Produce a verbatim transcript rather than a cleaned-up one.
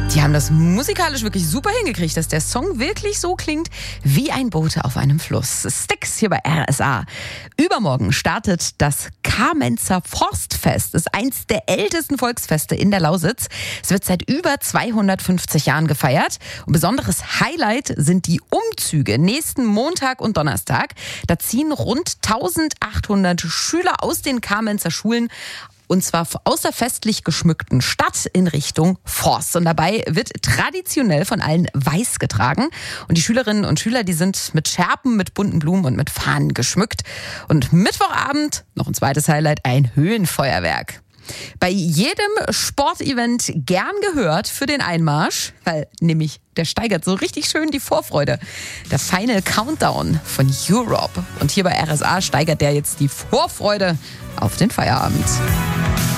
Die haben das musikalisch wirklich super hingekriegt, dass der Song wirklich so klingt wie ein Boot auf einem Fluss. Styx hier bei R S A. Übermorgen startet das Kamenzer Forstfest. Das ist eins der ältesten Volksfeste in der Lausitz. Es wird seit über zweihundertfünfzig Jahren gefeiert. Und besonderes Highlight sind die Umzüge. Nächsten Montag und Donnerstag. Da ziehen rund eintausendachthundert Schüler aus den Kamenzer Schulen und zwar aus der festlich geschmückten Stadt in Richtung Forst. Und dabei wird traditionell von allen weiß getragen. Und die Schülerinnen und Schüler, die sind mit Schärpen, mit bunten Blumen und mit Fahnen geschmückt. Und Mittwochabend, noch ein zweites Highlight, ein Höhenfeuerwerk. Bei jedem Sportevent gern gehört für den Einmarsch, weil nämlich der steigert so richtig schön die Vorfreude. Der Final Countdown von Europe. Und hier bei R S A steigert der jetzt die Vorfreude auf den Feierabend.